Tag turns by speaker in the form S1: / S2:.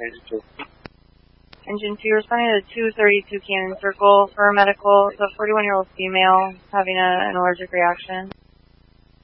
S1: Engine 2, responding to 232 Cannon Circle for medical. It's a 41-year-old female having an allergic reaction.